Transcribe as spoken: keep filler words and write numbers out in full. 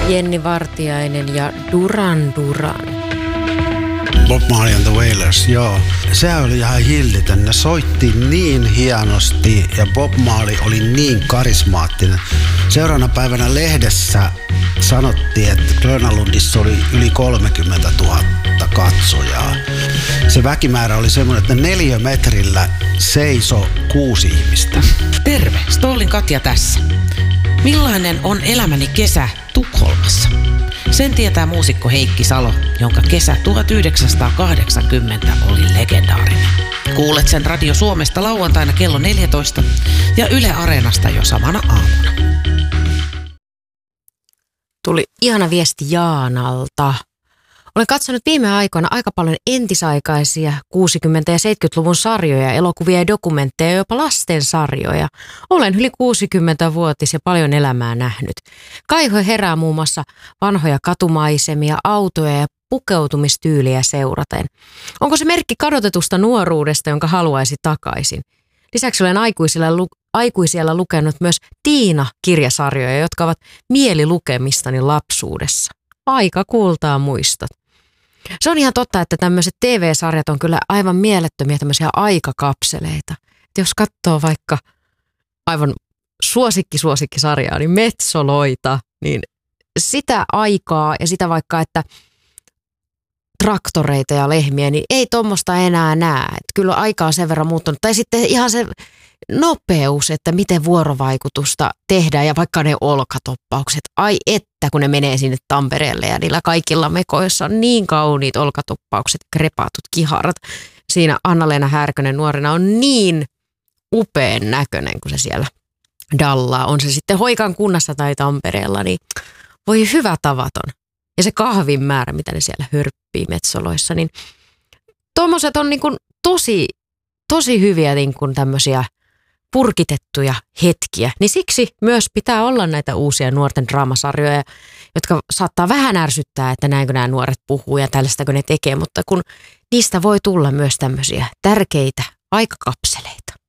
Jenni Vartiainen ja Duran Duran. Bob Marley and the Wailers, joo. Se oli ihan hillitön. Ne soitti niin hienosti ja Bob Marley oli niin karismaattinen. Seuraavana päivänä lehdessä sanottiin, että Grönalundissa oli yli kolmekymmentätuhatta katsojaa. Se väkimäärä oli semmoinen, että neliömetrillä seisoi kuusi ihmistä. Terve, Stollin Katja tässä. Millainen on elämäni kesä Tukholmassa? Sen tietää muusikko Heikki Salo, jonka kesä tuhatyhdeksänsataakahdeksankymmentä oli legendaarinen. Kuulet sen Radio Suomesta lauantaina kello neljätoista ja Yle Areenasta jo samana aamuna. Tuli ihana viesti Jaanalta. Olen katsonut viime aikoina aika paljon entisaikaisia kuusikymmentä- ja seitsemänkymmentäluvun sarjoja, elokuvia ja dokumentteja ja jopa lastensarjoja. Olen yli kuusikymmentävuotis ja paljon elämää nähnyt. Kaiho herää muun muassa vanhoja katumaisemia, autoja ja pukeutumistyyliä seuraten. Onko se merkki kadotetusta nuoruudesta, jonka haluaisi takaisin? Lisäksi olen aikuisilla, lu- aikuisilla lukenut myös Tiina-kirjasarjoja, jotka ovat mielilukemistani lapsuudessa. Aika kultaa muistot. Se on ihan totta, että tämmöiset T V-sarjat on kyllä aivan mielettömiä tämmöisiä aikakapseleita. Et jos katsoo vaikka aivan suosikki-suosikkisarjaa, niin Metsoloita, niin sitä aikaa ja sitä vaikka, että traktoreita ja lehmiä, niin ei tuommoista enää näe. Et kyllä aika on sen verran muuttunut. Tai sitten ihan se nopeus, että miten vuorovaikutusta tehdään ja vaikka ne olkatoppaukset. Ai että, kun ne menee sinne Tampereelle ja niillä kaikilla mekoissa on niin kauniit olkatoppaukset, krepatut kiharat. Siinä Anna-Leena Härkönen nuorena on niin upean näköinen, kun se siellä dallaa. On se sitten Hoikan kunnassa tai Tampereella, niin voi hyvä tavaton. Ja se kahvin määrä, mitä ne siellä hörppii Metsoloissa, niin tuommoiset on niin kuin tosi, tosi hyviä niin kuin tämmöisiä purkitettuja hetkiä. Niin siksi myös pitää olla näitä uusia nuorten draamasarjoja, jotka saattaa vähän ärsyttää, että näinkö nämä nuoret puhuu ja tällaistako ne tekee, mutta kun niistä voi tulla myös tämmöisiä tärkeitä aikakapseleita.